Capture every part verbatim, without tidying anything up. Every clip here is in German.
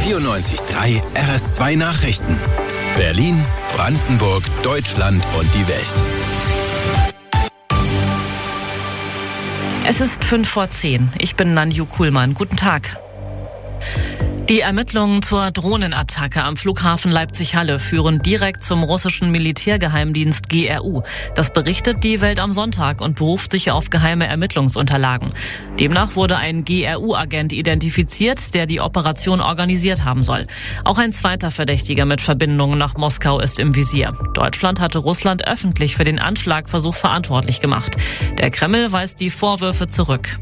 vierundneunzig Komma drei R S zwei Nachrichten. Berlin, Brandenburg, Deutschland und die Welt. Es ist fünf vor zehn. Ich bin Nanju Kuhlmann. Guten Tag. Die Ermittlungen zur Drohnenattacke am Flughafen Leipzig-Halle führen direkt zum russischen Militärgeheimdienst G R U. Das berichtet die Welt am Sonntag und beruft sich auf geheime Ermittlungsunterlagen. Demnach wurde ein G R U-Agent identifiziert, der die Operation organisiert haben soll. Auch ein zweiter Verdächtiger mit Verbindungen nach Moskau ist im Visier. Deutschland hatte Russland öffentlich für den Anschlagversuch verantwortlich gemacht. Der Kreml weist die Vorwürfe zurück.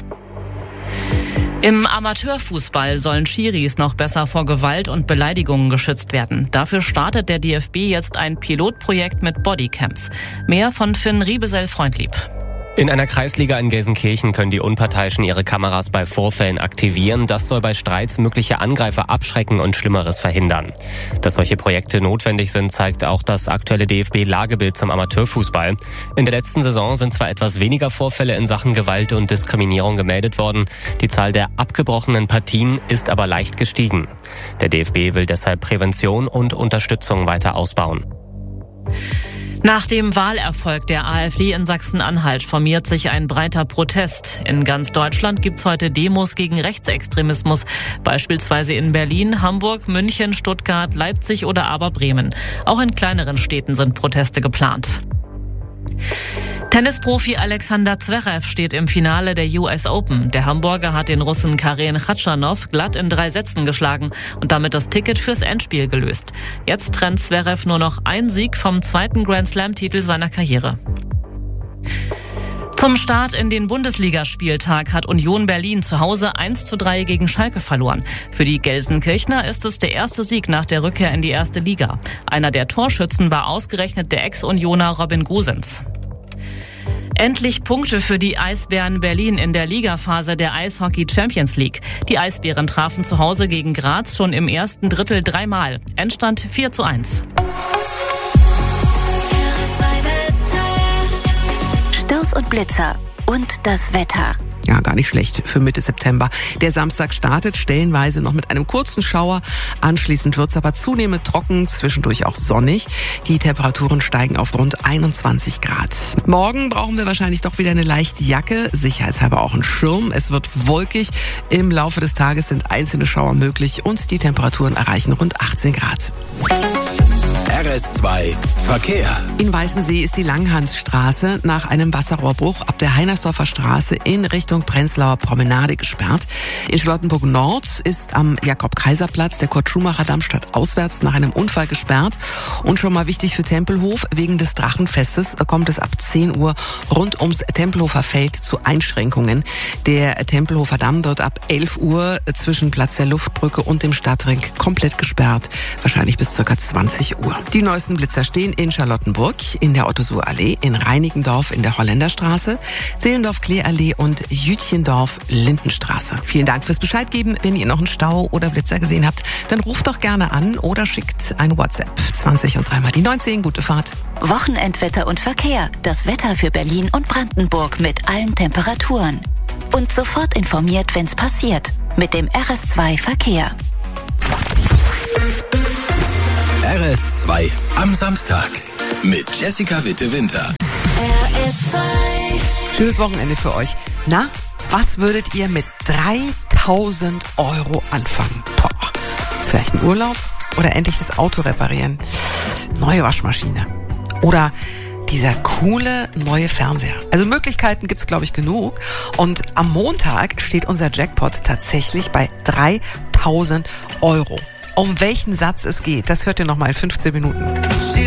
Im Amateurfußball sollen Schiris noch besser vor Gewalt und Beleidigungen geschützt werden. Dafür startet der D F B jetzt ein Pilotprojekt mit Bodycams. Mehr von Finn Riebesell-Freundlieb. In einer Kreisliga in Gelsenkirchen können die Unparteiischen ihre Kameras bei Vorfällen aktivieren. Das soll bei Streits mögliche Angreifer abschrecken und Schlimmeres verhindern. Dass solche Projekte notwendig sind, zeigt auch das aktuelle D F B-Lagebild zum Amateurfußball. In der letzten Saison sind zwar etwas weniger Vorfälle in Sachen Gewalt und Diskriminierung gemeldet worden. Die Zahl der abgebrochenen Partien ist aber leicht gestiegen. Der D F B will deshalb Prävention und Unterstützung weiter ausbauen. Nach dem Wahlerfolg der AfD in Sachsen-Anhalt formiert sich ein breiter Protest. In ganz Deutschland gibt's heute Demos gegen Rechtsextremismus, beispielsweise in Berlin, Hamburg, München, Stuttgart, Leipzig oder aber Bremen. Auch in kleineren Städten sind Proteste geplant. Tennisprofi Alexander Zverev steht im Finale der U S Open. Der Hamburger hat den Russen Karen Khachanov glatt in drei Sätzen geschlagen und damit das Ticket fürs Endspiel gelöst. Jetzt trennt Zverev nur noch ein Sieg vom zweiten Grand-Slam-Titel seiner Karriere. Zum Start in den Bundesligaspieltag hat Union Berlin zu Hause eins zu drei gegen Schalke verloren. Für die Gelsenkirchner ist es der erste Sieg nach der Rückkehr in die erste Liga. Einer der Torschützen war ausgerechnet der Ex-Unioner Robin Gosens. Endlich Punkte für die Eisbären Berlin in der Ligaphase der Eishockey Champions League. Die Eisbären trafen zu Hause gegen Graz schon im ersten Drittel dreimal. Endstand vier zu eins. Staus und Blitzer und das Wetter. Ja, gar nicht schlecht für Mitte September. Der Samstag startet stellenweise noch mit einem kurzen Schauer. Anschließend wird's aber zunehmend trocken, zwischendurch auch sonnig. Die Temperaturen steigen auf rund einundzwanzig Grad. Morgen brauchen wir wahrscheinlich doch wieder eine leichte Jacke, sicherheitshalber auch einen Schirm. Es wird wolkig. Im Laufe des Tages sind einzelne Schauer möglich und die Temperaturen erreichen rund achtzehn Grad. R S zwei Verkehr. In Weißensee ist die Langhansstraße nach einem Wasserrohrbruch ab der Heinersdorfer Straße in Richtung Prenzlauer Promenade gesperrt. In Charlottenburg Nord ist am Jakob-Kaiser-Platz der Kurt-Schumacher-Damm stadtauswärts nach einem Unfall gesperrt. Und schon mal wichtig für Tempelhof, wegen des Drachenfestes kommt es ab zehn Uhr rund ums Tempelhofer Feld zu Einschränkungen. Der Tempelhofer Damm wird ab elf Uhr zwischen Platz der Luftbrücke und dem Stadtring komplett gesperrt, wahrscheinlich bis ca. zwanzig Uhr. Die neuesten Blitzer stehen in Charlottenburg, in der Otto-Suhr-Allee, in Reinickendorf in der Holländerstraße, Zehlendorf-Klee-Allee und Jütchendorf-Lindenstraße. Vielen Dank fürs Bescheid geben. Wenn ihr noch einen Stau oder Blitzer gesehen habt, dann ruft doch gerne an oder schickt ein WhatsApp. zwanzig und dreimal die neunzehn. Gute Fahrt. Wochenendwetter und Verkehr. Das Wetter für Berlin und Brandenburg mit allen Temperaturen. Und sofort informiert, wenn's passiert. Mit dem R S zwei Verkehr. R S zwei am Samstag mit Jessica Witte-Winter. R S zwei. Schönes Wochenende für euch. Na, was würdet ihr mit dreitausend Euro anfangen? Boah. Vielleicht ein Urlaub oder endlich das Auto reparieren? Neue Waschmaschine. Oder dieser coole neue Fernseher. Also Möglichkeiten gibt's, glaube ich, genug. Und am Montag steht unser Jackpot tatsächlich bei dreitausend Euro. Um welchen Satz es geht, das hört ihr noch mal in fünfzehn Minuten.